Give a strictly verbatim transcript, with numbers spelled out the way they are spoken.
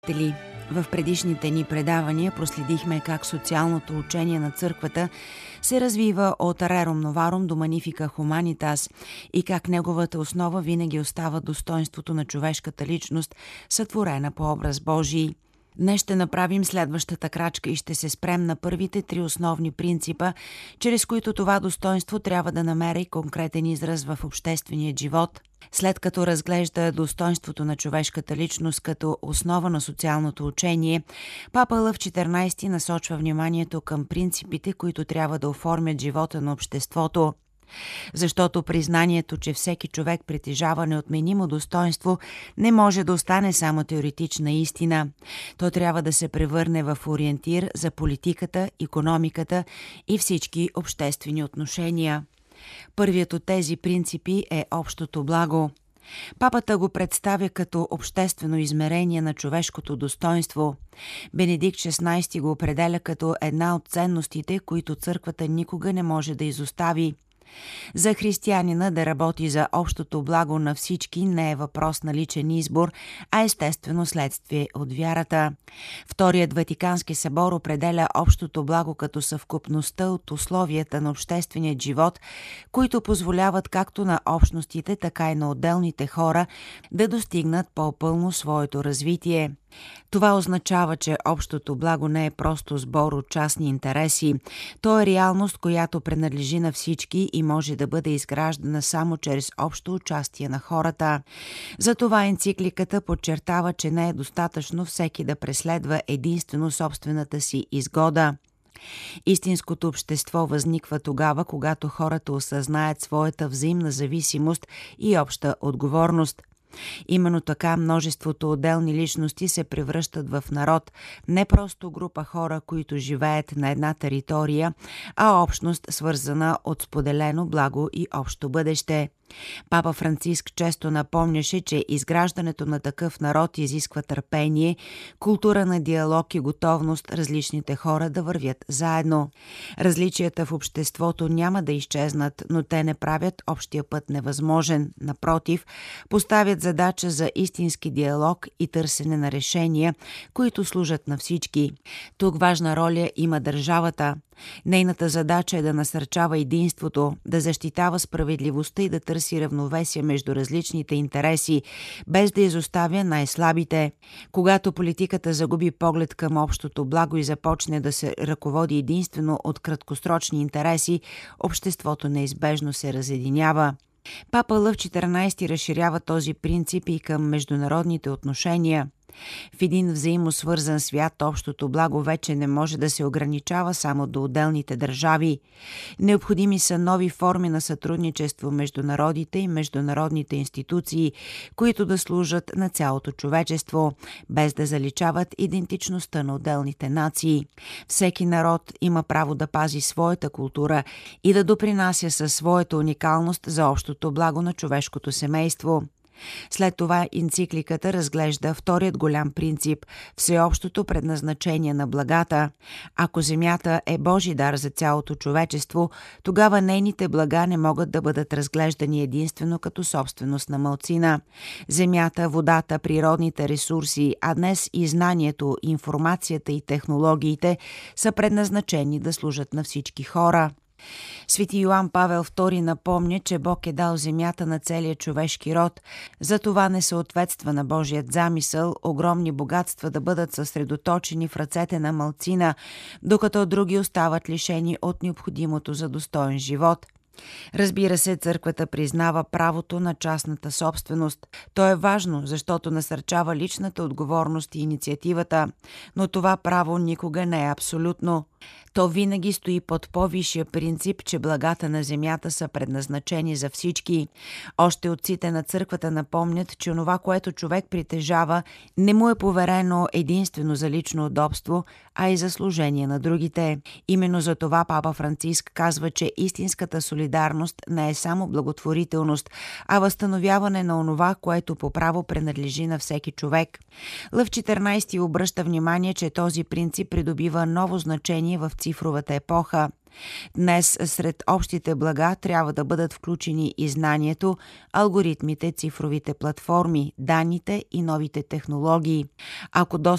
Ли, в предишните ни предавания проследихме как социалното учение на църквата се развива от Rerum Novarum до Magnificat Humanitas и как неговата основа винаги остава достоинството на човешката личност, сътворена по образ Божий. Днес ще направим следващата крачка и ще се спрем на първите три основни принципа, чрез които това достоинство трябва да намери конкретен израз в обществения живот. След като разглежда достоинството на човешката личност като основа на социалното учение, папа Лъв четиринайсети насочва вниманието към принципите, които трябва да оформят живота на обществото. Защото признанието, че всеки човек притежава неотменимо достоинство, не може да остане само теоретична истина. То трябва да се превърне в ориентир за политиката, икономиката и всички обществени отношения. Първият от тези принципи е общото благо. Папата го представя като обществено измерение на човешкото достоинство. Бенедикт шестнайсети го определя като една от ценностите, които църквата никога не може да изостави. За християнина да работи за общото благо на всички не е въпрос на личен избор, а естествено следствие от вярата. Вторият Ватикански събор определя общото благо като съвкупността от условията на обществения живот, които позволяват както на общностите, така и на отделните хора да достигнат по-пълно своето развитие. Това означава, че общото благо не е просто сбор от частни интереси. То е реалност, която принадлежи на всички и може да бъде изграждана само чрез общо участие на хората. Затова енцикликата подчертава, че не е достатъчно всеки да преследва единствено собствената си изгода. Истинското общество възниква тогава, когато хората осъзнаят своята взаимна зависимост и обща отговорност. Именно така множеството отделни личности се превръщат в народ, не просто група хора, които живеят на една територия, а общност, свързана от споделено благо и общо бъдеще. Папа Франциск често напомняше, че изграждането на такъв народ изисква търпение, култура на диалог и готовност различните хора да вървят заедно. Различията в обществото няма да изчезнат, но те не правят общия път невъзможен. Напротив, поставят задача за истински диалог и търсене на решения, които служат на всички. Тук важна роля има държавата. Нейната задача е да насърчава единството, да защитава справедливостта и да търси равновесие между различните интереси, без да изоставя най-слабите. Когато политиката загуби поглед към общото благо и започне да се ръководи единствено от краткосрочни интереси, обществото неизбежно се разединява. Папа Лъв четиринайсети разширява този принцип и към международните отношения. В един взаимосвързан свят общото благо вече не може да се ограничава само до отделните държави. Необходими са нови форми на сътрудничество между народите и международните институции, които да служат на цялото човечество, без да заличават идентичността на отделните нации. Всеки народ има право да пази своята култура и да допринася със своята уникалност за общото благо на човешкото семейство. След това енцикликата разглежда вторият голям принцип – всеобщото предназначение на благата. Ако земята е Божи дар за цялото човечество, тогава нейните блага не могат да бъдат разглеждани единствено като собственост на малцина. Земята, водата, природните ресурси, а днес и знанието, информацията и технологиите са предназначени да служат на всички хора. Свети Йоан Павел втори напомня, че Бог е дал земята на целия човешки род, затова не съответства на Божият замисъл огромни богатства да бъдат съсредоточени в ръцете на малцина, докато други остават лишени от необходимото за достоен живот. Разбира се, църквата признава правото на частната собственост. То е важно, защото насърчава личната отговорност и инициативата, но това право никога не е абсолютно. То винаги стои под по-висшия принцип, че благата на земята са предназначени за всички. Още отците на църквата напомнят, че онова, което човек притежава, не му е поверено единствено за лично удобство, а и за служение на другите. Именно за това папа Франциск казва, че истинската солидарност не е само благотворителност, а възстановяване на онова, което по право принадлежи на всеки човек. Лъв четиринайсети обръща внимание, че този принцип придобива ново значение в цифровата епоха. Днес сред общите блага трябва да бъдат включени и знанието, алгоритмите, цифровите платформи, данните и новите технологии. Ако достъп